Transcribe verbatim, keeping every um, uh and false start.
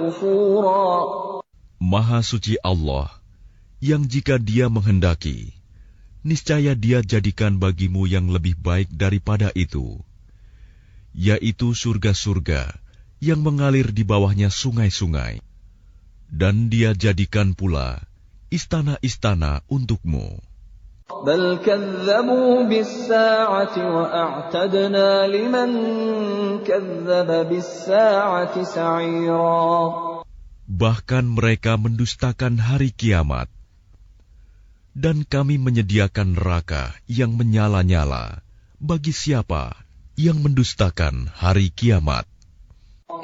Maha suci Allah, yang jika Dia menghendaki, niscaya Dia jadikan bagimu yang lebih baik daripada itu, yaitu surga-surga yang mengalir di bawahnya sungai-sungai, dan Dia jadikan pula istana-istana untukmu. بل كذبوا بالساعة وأعتدنا لمن كذب بالساعة سعيرا. Bahkan mereka mendustakan hari kiamat, dan kami menyediakan neraka yang menyala-nyala bagi siapa yang mendustakan hari kiamat.